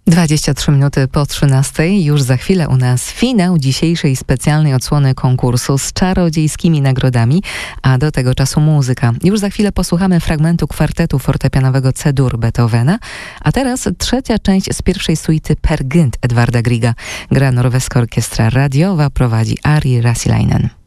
23 minuty po 13. Już za chwilę u nas finał dzisiejszej specjalnej odsłony konkursu z czarodziejskimi nagrodami, a do tego czasu muzyka. Już za chwilę posłuchamy fragmentu kwartetu fortepianowego C-dur Beethovena, a teraz trzecia część z pierwszej suity Per Gynt Edwarda Grieга. Gra norweska orkiestra radiowa, prowadzi Ari Rasilainen.